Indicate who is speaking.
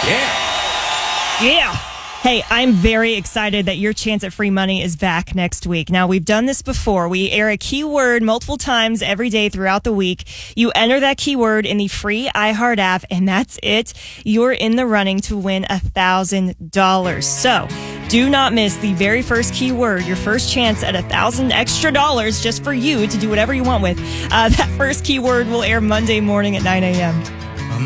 Speaker 1: Yeah. Hey, I'm very excited that your chance at free money is back next week. Now, we've done this before. We air a keyword multiple times every day throughout the week. You enter that keyword in the free iHeart app, and that's it. You're in the running to win $1,000. So do not miss the very first keyword, your first chance at $1,000 extra just for you to do whatever you want with. That first keyword will air Monday morning at 9 a.m.